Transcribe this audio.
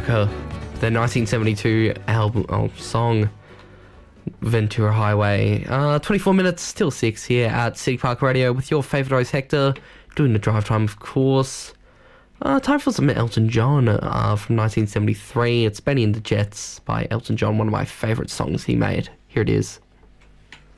America. Their 1972 song, Ventura Highway. 24 minutes, still 6 here at City Park Radio with your favourite host Hector, doing the drive time, of course. Time for some Elton John from 1973. It's Benny and the Jets by Elton John, one of my favourite songs he made. Here it is.